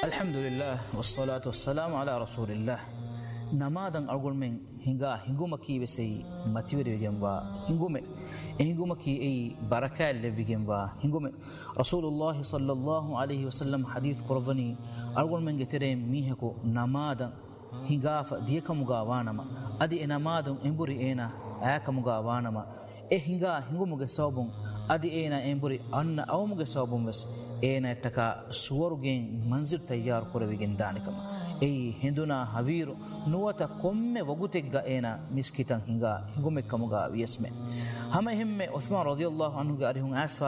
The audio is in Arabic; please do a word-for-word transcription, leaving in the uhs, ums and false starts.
الحمد لله والصلاة والسلام على رسول الله. نمادن أقول من هنگا هنگومكي بسي ماتيوري جنبا هنگومه هنگومكي أي بركة اللي جنبا هنگومه رسول الله صلى الله عليه وسلم حديث قرباني أقول من جتري ميهكو نمادن هنگا فديكا مغاوانما أدي نمادن إمبوري إينا آكا مغاوانما إيه هنگا هنگومغ صوبون أدي إينا إمبوري أن أومغ صوبون بس إينا تكا سورجين منزل تيار كرويجين دانكما أي هندونا هويرو نوتا كم وغوتيغا إينا مسكيتان هنگا هنگومك كمغا ويسمه هم هم عثمان رضي الله عنه قارهم أسفا